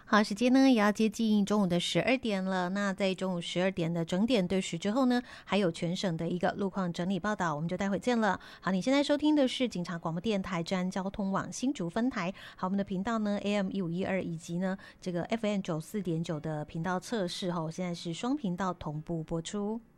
好，时间呢也要接近中午的12点了。那在中午12点的整点对时之后呢，还有全省的一个路况整理报道，我们就待会见了。好，你现在收听的是警察广播电台治安交通网新竹分台。好，我们的频道呢 AM1512以及呢这个FM94.9的频道测试后，现在是双频道同步播出。